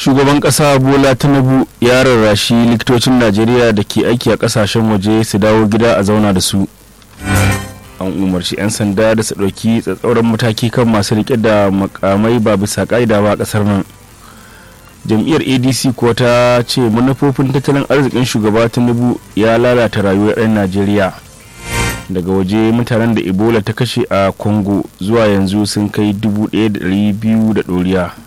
Shugaban ƙasa Bola Tinubu ya rarrashi likitocin Najeriya da ke aiki a ƙasashen waje su dawo gida a zauna da su. An umarci 'yan sanda da su ɗauki tsatsauran mataki kan masu riƙe da makamai ba bisa ƙa'ida ba a ƙasar nan. Jam'iyyar ADC kuwa ta ce manufofin tattalin arzikin shugaba Tinubu ya lalata rayuwar 'yan Najeriya. Daga waje mutanen da Ebola ta kashe a Congo zuwa yanzu sun kai 1,200 da ɗoriya.